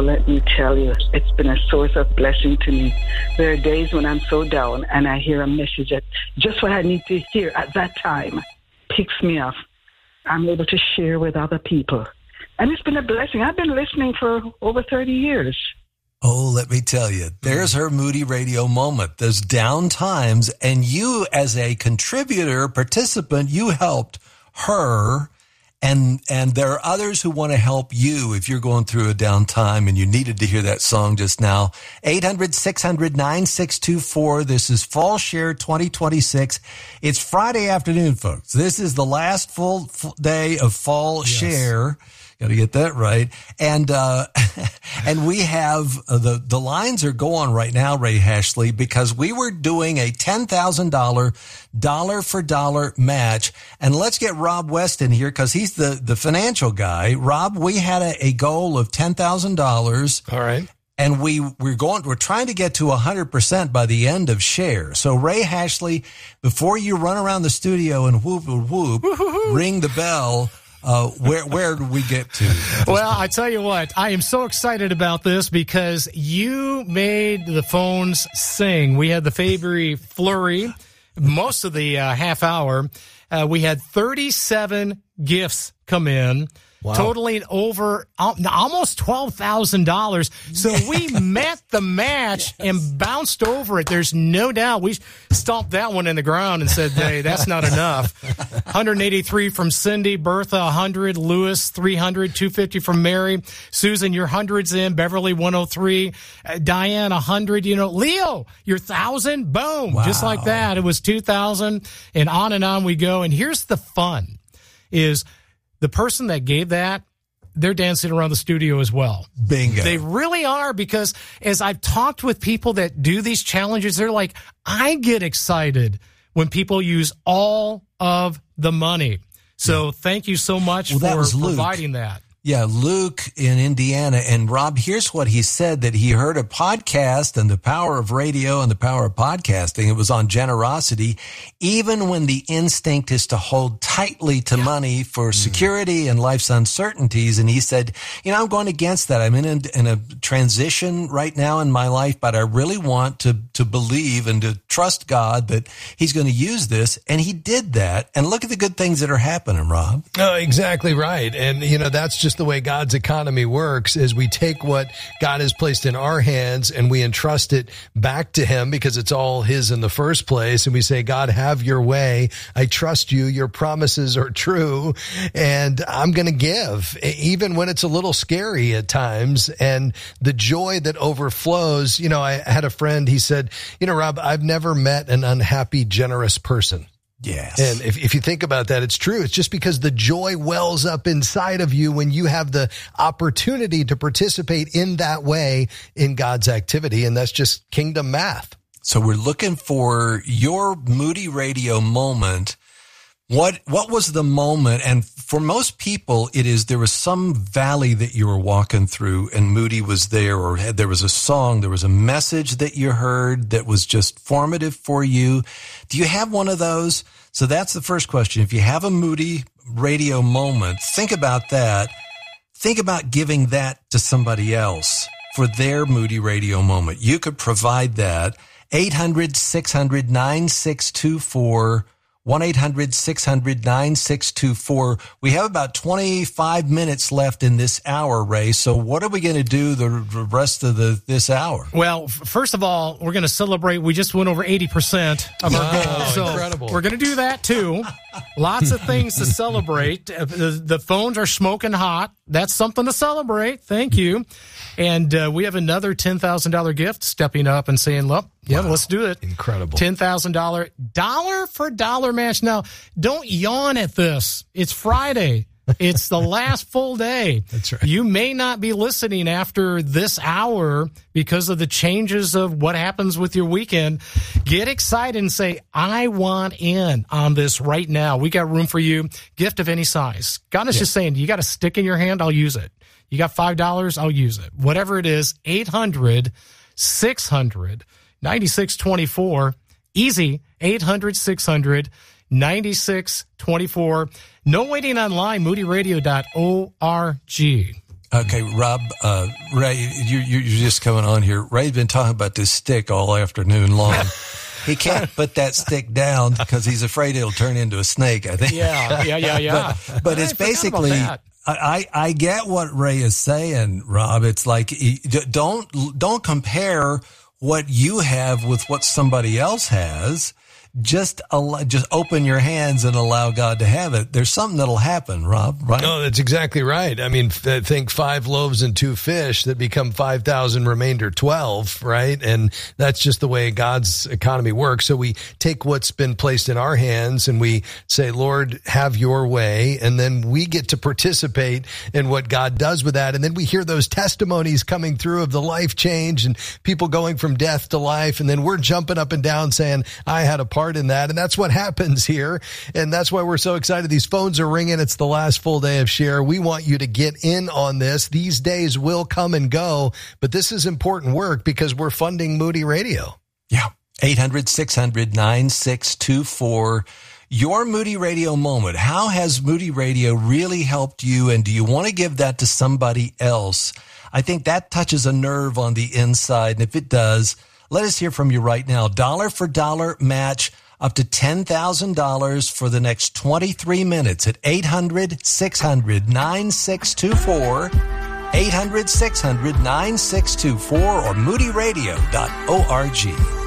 let me tell you, it's been a source of blessing to me. There are days when I'm so down and I hear a message that just what I need to hear at that time picks me up. I'm able to share with other people. And it's been a blessing. I've been listening for over 30 years. Oh, let me tell you, there's her Moody Radio moment. There's down times, and you as a contributor, participant, you helped her. And there are others who want to help you if you're going through a down time and you needed to hear that song just now. 800-600-9624. This is Fall Share 2026. It's Friday afternoon, folks. This is the last full day of Fall Share. Got to get that right. And we have the lines are going right now, Ray Hashley, because we were doing a $10,000 dollar for dollar match. And let's get Rob West in here because he's the financial guy. Rob, we had a goal of $10,000. All right. And we're trying to get to 100% by the end of Share. So Ray Hashley, before you run around the studio and whoop, whoop, ring the bell. Where do we get to? Well, I tell you what, I am so excited about this because you made the phones sing. We had the Fabry Flurry, most of the half hour. We had 37 gifts come in. Wow. Totaling over almost $12,000. So we met the match and bounced over it. There's no doubt. We stomped that one in the ground and said, hey, that's not enough. 183 from Cindy, Bertha, 100, Lewis, 300, 250 from Mary, Susan, your hundreds in, Beverly, 103, Diane, 100, Leo, your 1,000, boom. Wow. Just like that. It was 2,000 and on we go. And here's the fun is the person that gave that, they're dancing around the studio as well. Bingo. They really are, because as I've talked with people that do these challenges, they're like, I get excited when people use all of the money. So thank you so much for providing that. Yeah, Luke in Indiana. And Rob, here's what he said, that he heard a podcast and the power of radio and the power of podcasting. It was on generosity, even when the instinct is to hold tightly to money for security and life's uncertainties. And he said, I'm going against that. I'm in a transition right now in my life, but I really want to believe and to trust God that he's going to use this. And he did that. And look at the good things that are happening, Rob. Oh, exactly right. And, that's just the way God's economy works, is we take what God has placed in our hands and we entrust it back to him because it's all his in the first place. And we say, God, have your way. I trust you. Your promises are true. And I'm going to give, even when it's a little scary at times. And the joy that overflows, I had a friend, he said, Rob, I've never met an unhappy, generous person. Yes. And if you think about that, it's true. It's just because the joy wells up inside of you when you have the opportunity to participate in that way in God's activity. And that's just kingdom math. So we're looking for your Moody Radio moment. What was the moment? And for most people, there was some valley that you were walking through and Moody was there, or there was a song, there was a message that you heard that was just formative for you. Do you have one of those? So that's the first question. If you have a Moody Radio moment, think about that. Think about giving that to somebody else for their Moody Radio moment. You could provide that. 800-600-9624. 1-800-600-9624. We have about 25 minutes left in this hour, Ray. So what are we going to do the rest of this hour? Well, first of all, we're going to celebrate. We just went over 80% of our goal. So incredible. We're going to do that too. Lots of things to celebrate. The phones are smoking hot. That's something to celebrate. Thank you. And we have another $10,000 gift stepping up and saying, look, let's do it. Incredible. $10,000 dollar for dollar match. Now, don't yawn at this. It's Friday. It's the last full day. That's right. You may not be listening after this hour because of the changes of what happens with your weekend. Get excited and say, I want in on this right now. We got room for you. Gift of any size. God is just saying, you got a stick in your hand, I'll use it. You got $5, I'll use it. Whatever it is, 800-600-9624. Easy, 800-600-9624. No waiting online, moodyradio.org. Okay, Rob, Ray, you're just coming on here. Ray's been talking about this stick all afternoon long. He can't put that stick down because he's afraid it'll turn into a snake, I think. Yeah. But it's basically, I get what Ray is saying, Rob. It's like, don't compare what you have with what somebody else has. Just open your hands and allow God to have it. There's something that'll happen, Rob, right? No, that's exactly right. I mean, think 5 loaves and 2 fish that become 5,000, remainder 12, right? And that's just the way God's economy works. So we take what's been placed in our hands and we say, Lord, have your way. And then we get to participate in what God does with that. And then we hear those testimonies coming through of the life change and people going from death to life. And then we're jumping up and down saying, I had a part in that. And that's what happens here. And that's why we're so excited. These phones are ringing. It's the last full day of Share. We want you to get in on this. These days will come and go, but this is important work because we're funding Moody Radio. Yeah. 800-600-9624. Your Moody Radio moment. How has Moody Radio really helped you? And do you want to give that to somebody else? I think that touches a nerve on the inside. And if it does, let us hear from you right now. $1 for $1 match up to $10,000 for the next 23 minutes at 800-600-9624, 800-600-9624, or moodyradio.org.